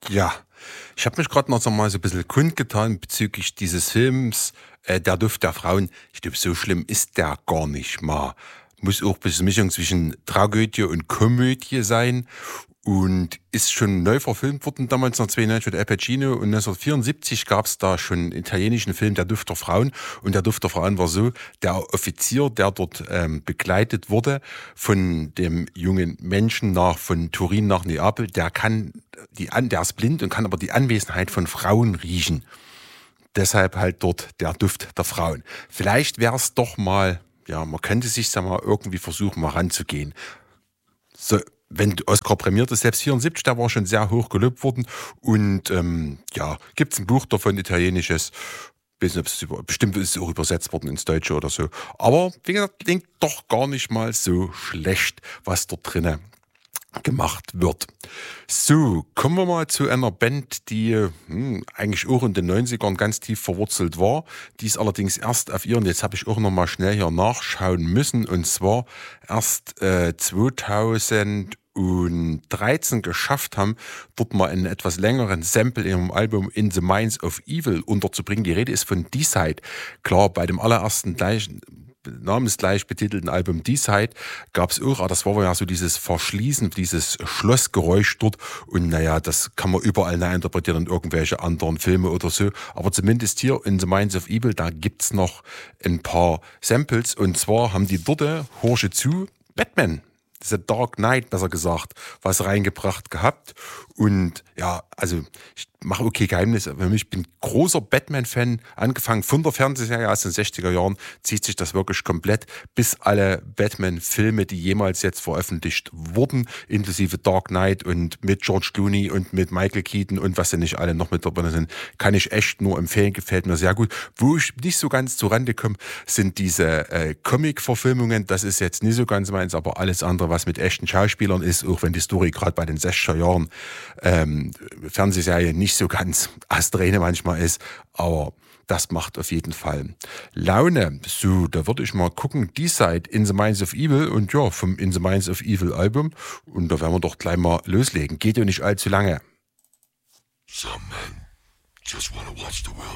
Ja, ich habe mich gerade noch so mal so ein bisschen kundgetan bezüglich dieses Films Der Duft der Frauen. Ich glaube, so schlimm ist der gar nicht mal. Muss auch ein bisschen Mischung zwischen Tragödie und Komödie sein und ist schon neu verfilmt worden, damals 1992 mit Al Pacino, und 1974 gab es da schon einen italienischen Film, Der Duft der Frauen. Und Der Duft der Frauen war so, der Offizier, der dort begleitet wurde von dem jungen Menschen von Turin nach Neapel, der ist blind und kann aber die Anwesenheit von Frauen riechen. Deshalb halt dort der Duft der Frauen. Vielleicht wäre es doch mal, ja, man könnte sich da mal irgendwie versuchen, mal ranzugehen. So, wenn Oscar prämiert ist, selbst 74, der war schon sehr hoch gelobt worden. Und ja, gibt es ein Buch davon, italienisches. Ich weiß nicht, ob bestimmt ist es auch übersetzt worden ins Deutsche oder so. Aber wie gesagt, klingt doch gar nicht mal so schlecht, was dort drinnen gemacht wird. So, kommen wir mal zu einer Band, die eigentlich auch in den 90ern ganz tief verwurzelt war. Die ist allerdings erst auf ihren, jetzt habe ich auch noch mal schnell hier nachschauen müssen, und zwar erst 2013 geschafft haben, dort mal einen etwas längeren Sample in ihrem Album In the Minds of Evil unterzubringen. Die Rede ist von D-Side. Klar, bei dem allerersten namensgleich betitelten Album D-Side gab es auch, das war ja so dieses Verschließen, dieses Schlossgeräusch dort, und naja, das kann man überall interpretieren in irgendwelche anderen Filme oder so, aber zumindest hier in The Minds of Evil, da gibt's noch ein paar Samples, und zwar haben die dort, horche zu, Batman, The Dark Knight, besser gesagt, was reingebracht gehabt. Und ja, also ich mache okay Geheimnis, aber ich bin großer Batman-Fan, angefangen von der Fernsehserie aus den 60er Jahren, zieht sich das wirklich komplett, bis alle Batman-Filme, die jemals jetzt veröffentlicht wurden, inklusive Dark Knight und mit George Clooney und mit Michael Keaton und was sie nicht alle noch mit dabei sind, kann ich echt nur empfehlen, gefällt mir sehr gut. Wo ich nicht so ganz zurande komme, sind diese Comic-Verfilmungen, das ist jetzt nicht so ganz meins, aber alles andere, was mit echten Schauspielern ist, auch wenn die Story gerade bei den 60er Jahren Fernsehserie nicht so ganz astreine manchmal ist, aber das macht auf jeden Fall Laune. So, da würde ich mal gucken, D-Side, In the Minds of Evil, und ja, vom In the Minds of Evil Album, und da werden wir doch gleich mal loslegen. Geht ja nicht allzu lange. Some men just want to watch the world